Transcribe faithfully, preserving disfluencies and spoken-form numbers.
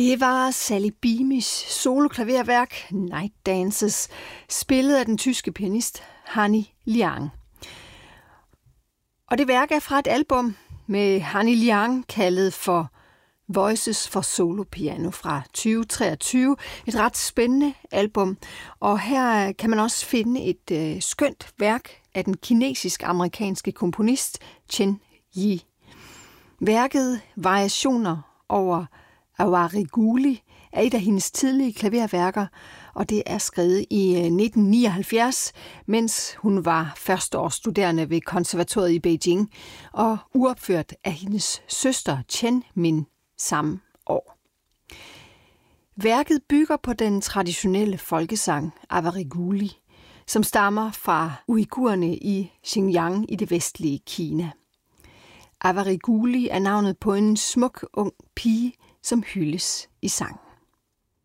Det var Sally Beamish soloklaverværk Night Dances, spillet af den tyske pianist Hanni Liang. Og det værk er fra et album med Hanni Liang kaldet for Voices for Solo Piano fra tyve treogtyve. Et ret spændende album, og her kan man også finde et øh, skønt værk af den kinesisk-amerikanske komponist Chen Yi. Værket Variationer over Awariguli er et af hendes tidlige klaverværker, og det er skrevet i nitten nioghalvfjerds, mens hun var førsteårsstuderende ved konservatoriet i Beijing, og uopført af hendes søster Chen Min samme år. Værket bygger på den traditionelle folkesang Awariguli, som stammer fra uigurerne i Xinjiang i det vestlige Kina. Awariguli er navnet på en smuk ung pige, som hyldes i sang.